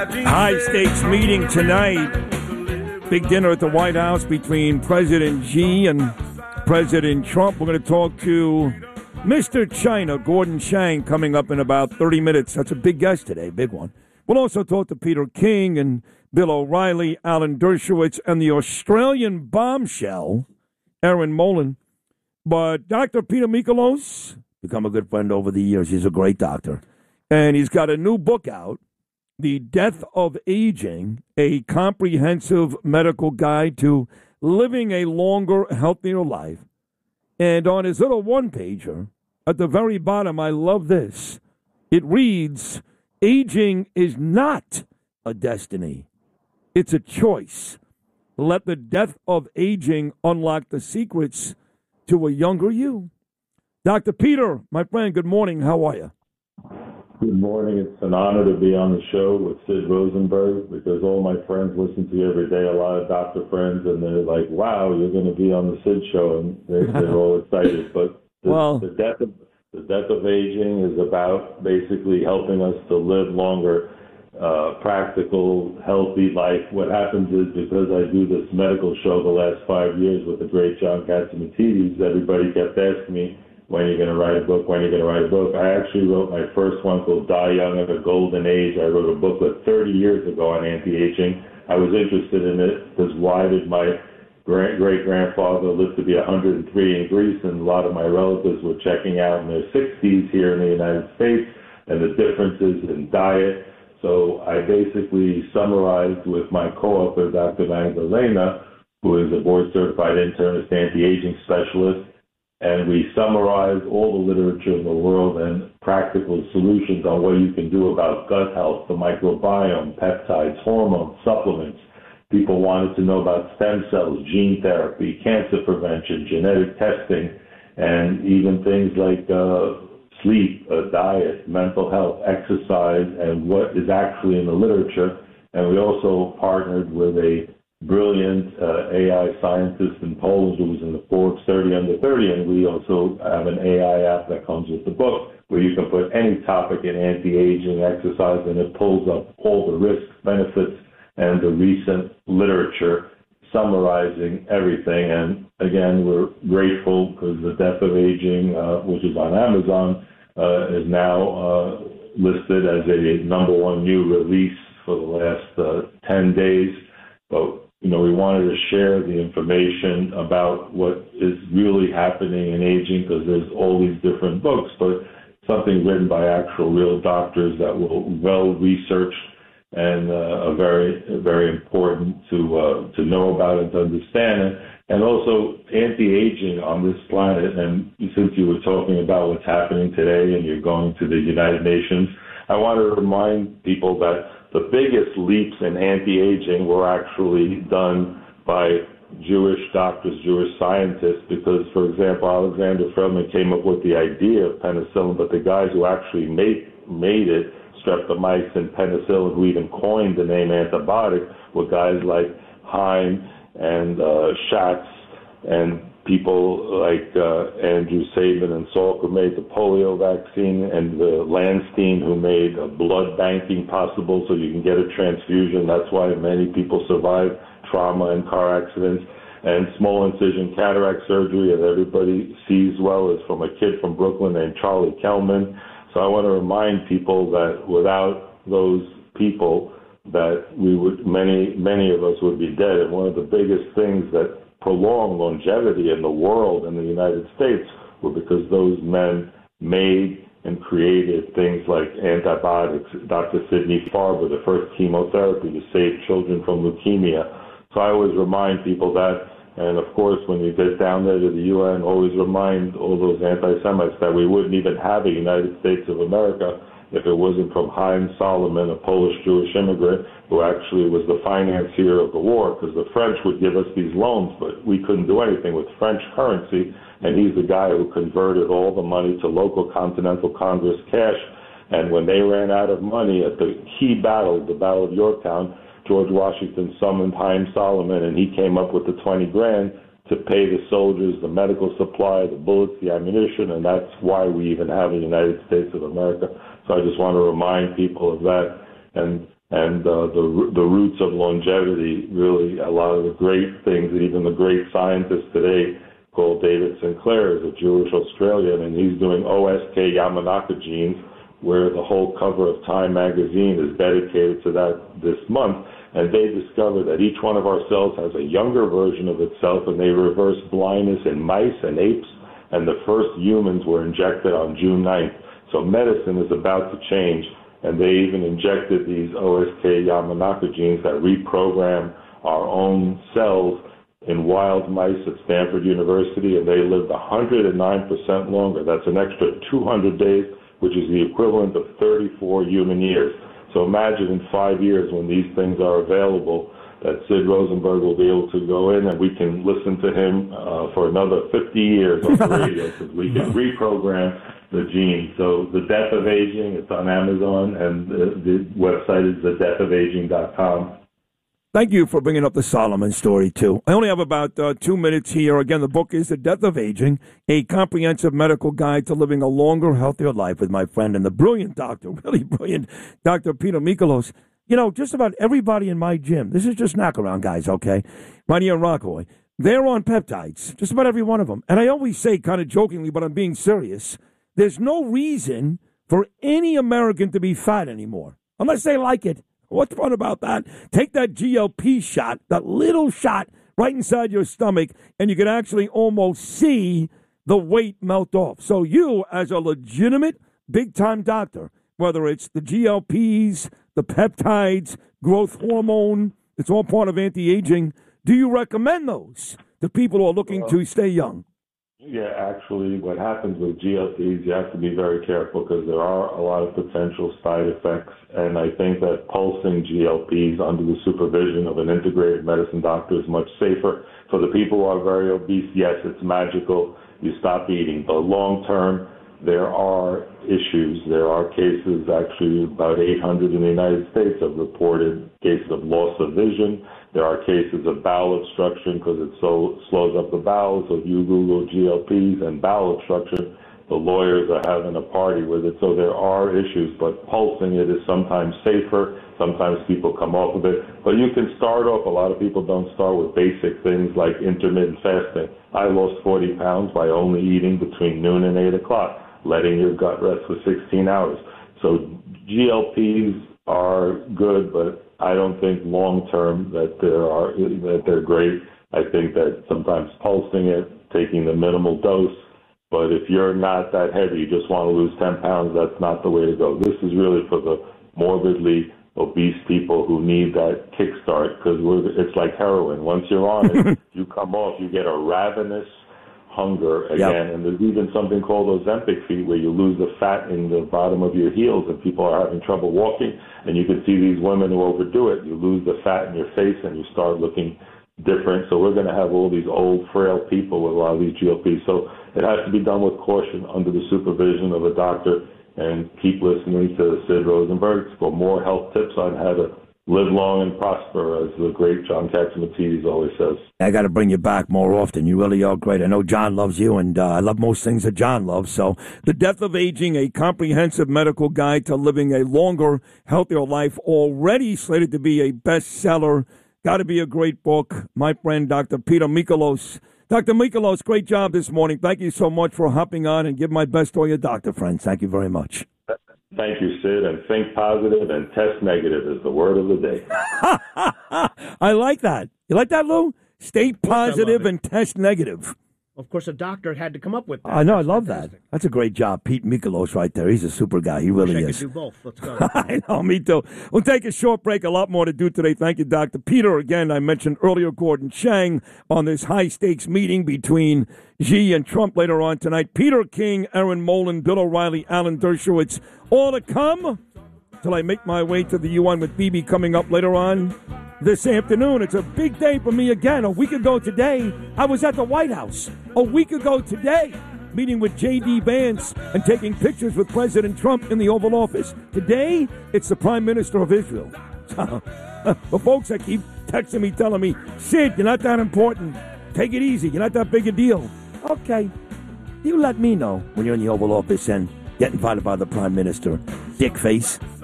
High-stakes meeting tonight. Big dinner at the White House between President Xi and President Trump. We're going to talk to Mr. China, Gordon Chang, coming up in about 30 minutes. That's a big guest today, big one. We'll also talk to Peter King and Bill O'Reilly, Alan Dershowitz, and the Australian bombshell, Erin Molan. But Dr. Peter Mikolos, become a good friend over the years. He's a great doctor. And he's got a new book out, The Death of Aging, a comprehensive medical guide to living a longer, healthier life. And on his little one-pager, at the very bottom, I love this. It reads, aging is not a destiny. It's a choice. Let the death of aging unlock the secrets to a younger you. Dr. Peter, my friend, good morning. How are you? Good morning. It's an honor to be on the show with Sid Rosenberg because all my friends listen to you every day, a lot of doctor friends, and they're like, wow, you're going to be on the Sid show, and they're all excited. But the death of aging is about basically helping us to live longer, practical, healthy life. What happens is because I do this medical show the last 5 years with the great John Catsimatidis, everybody kept asking me, when are you going to write a book? When are you going to write a book? I actually wrote my first one called Die Young at a Golden Age. I wrote a booklet 30 years ago on anti-aging. I was interested in it because why did my great-grandfather live to be 103 in Greece, and a lot of my relatives were checking out in their 60s here in the United States, and the differences in diet. So I basically summarized with my co-author, Dr. Magdalena, who is a board-certified internist anti-aging specialist, and we summarize all the literature in the world and practical solutions on what you can do about gut health, the microbiome, peptides, hormones, supplements. People wanted to know about stem cells, gene therapy, cancer prevention, genetic testing, and even things like sleep, diet, mental health, exercise, and what is actually in the literature. And we also partnered with a brilliant AI scientist in Poland who was in the Forbes 30 Under 30, and we also have an AI app that comes with the book where you can put any topic in anti-aging, exercise, and it pulls up all the risks, benefits, and the recent literature summarizing everything. And again, we're grateful because The Death of Aging, which is on Amazon, is now listed as a #1 new release for the last 10 days. But we wanted to share the information about what is really happening in aging because there's all these different books, but something written by actual real doctors that were well researched and are very, very important to know about and to understand it. And also anti-aging on this planet. And since you were talking about what's happening today and you're going to the United Nations, I want to remind people that the biggest leaps in anti-aging were actually done by Jewish doctors, Jewish scientists, because, for example, Alexander Feldman came up with the idea of penicillin, but the guys who actually made it, streptomycin, penicillin, who even coined the name antibiotic, were guys like Heim and Schatz and people like Andrew Sabin and Salk, who made the polio vaccine, and Landstein, who made blood banking possible so you can get a transfusion. That's why many people survive trauma and car accidents. And small incision cataract surgery, as everybody sees well, is from a kid from Brooklyn named Charlie Kelman. So I want to remind people that without those people, that many of us would be dead. And one of the biggest things that prolonged longevity in the world and the United States were because those men made and created things like antibiotics. Dr. Sidney Farber, the first chemotherapy to save children from leukemia. So I always remind people that, and of course when you get down there to the UN, always remind all those anti-Semites that we wouldn't even have a United States of America if it wasn't from Chaim Solomon, a Polish Jewish immigrant who actually was the financier of the war, because the French would give us these loans, but we couldn't do anything with French currency, and he's the guy who converted all the money to local Continental Congress cash. And when they ran out of money at the key battle, the Battle of Yorktown, George Washington summoned Chaim Solomon, and he came up with the 20 grand to pay the soldiers, the medical supply, the bullets, the ammunition, and that's why we even have a United States of America. So I just want to remind people of that. And And the roots of longevity, really, a lot of the great things that even the great scientists today, called David Sinclair, is a Jewish Australian, and he's doing OSK Yamanaka genes, where the whole cover of Time magazine is dedicated to that this month. And they discovered that each one of our cells has a younger version of itself, and they reversed blindness in mice and apes, and the first humans were injected on June 9th. So medicine is about to change, and they even injected these OSK Yamanaka genes that reprogram our own cells in wild mice at Stanford University, and they lived 109% longer. That's an extra 200 days, which is the equivalent of 34 human years. So imagine in 5 years when these things are available, that Sid Rosenberg will be able to go in and we can listen to him for another 50 years on the radio, because we can reprogram the gene. So The Death of Aging, it's on Amazon, and the website is thedeathofaging.com. Thank you for bringing up the Solomon story, too. I only have about 2 minutes here. Again, the book is The Death of Aging, a comprehensive medical guide to living a longer, healthier life, with my friend and the brilliant doctor, really brilliant, Dr. Peter Mikolos. You know, just about everybody in my gym, this is just knock around guys, okay, right here in Rockaway, they're on peptides, just about every one of them. And I always say, kind of jokingly, but I'm being serious, there's no reason for any American to be fat anymore, unless they like it. What's fun about that? Take that GLP shot, that little shot right inside your stomach, and you can actually almost see the weight melt off. So you, as a legitimate big-time doctor, whether it's the GLPs, the peptides, growth hormone, it's all part of anti-aging, do you recommend those to people who are looking to stay young? Yeah, actually, what happens with GLPs, you have to be very careful because there are a lot of potential side effects. And I think that pulsing GLPs under the supervision of an integrated medicine doctor is much safer. For the people who are very obese, yes, it's magical. You stop eating. But long term, there are issues. There are cases, actually about 800 in the United States have reported cases of loss of vision. There are cases of bowel obstruction because it so slows up the bowels. So if you Google GLPs and bowel obstruction, the lawyers are having a party with it. So there are issues, but pulsing it is sometimes safer. Sometimes people come off of it. But you can start off, a lot of people don't start with basic things like intermittent fasting. I lost 40 pounds by only eating between noon and 8 o'clock, letting your gut rest for 16 hours. So GLPs are good, but I don't think long-term that they're great. I think that sometimes pulsing it, taking the minimal dose, but if you're not that heavy, you just want to lose 10 pounds, that's not the way to go. This is really for the morbidly obese people who need that kickstart, because it's like heroin. Once you're on it, you come off, you get a ravenous hunger again. Yep. And there's even something called Ozempic feet, where you lose the fat in the bottom of your heels and people are having trouble walking, and you can see these women who overdo it. You lose the fat in your face and you start looking different. So we're going to have all these old, frail people with a lot of these GLPs. So it has to be done with caution under the supervision of a doctor, and keep listening to Sid Rosenberg for more health tips on how to live long and prosper, as the great John Catsimatidis always says. I got to bring you back more often. You really are great. I know John loves you, and I love most things that John loves. So The Death of Aging, a comprehensive medical guide to living a longer, healthier life, already slated to be a bestseller. Got to be a great book. My friend, Dr. Peter Mikolos. Dr. Mikolos, great job this morning. Thank you so much for hopping on, and give my best to all your doctor friends. Thank you very much. Thank you, Sid, and think positive and test negative is the word of the day. I like that. You like that, Lou? Stay positive and test negative. Of course, a doctor had to come up with that. I know. I love that. That's a great job. Pete Mikolos right there. He's a super guy. He really is. I could do both. Let's go. I know. Me too. We'll take a short break. A lot more to do today. Thank you, Dr. Peter. Again, I mentioned earlier Gordon Chang on this high-stakes meeting between Xi and Trump later on tonight. Peter King, Aaron Molan, Bill O'Reilly, Alan Dershowitz, all to come till I make my way to the UN with Bibi coming up later on this afternoon. It's a big day for me again. A week ago today, I was at the White House. A week ago today, meeting with J.D. Vance and taking pictures with President Trump in the Oval Office. Today, it's the Prime Minister of Israel. The folks that keep texting me, telling me, Sid, you're not that important. Take it easy. You're not that big a deal. Okay. You let me know when you're in the Oval Office and get invited by the Prime Minister. Dick face.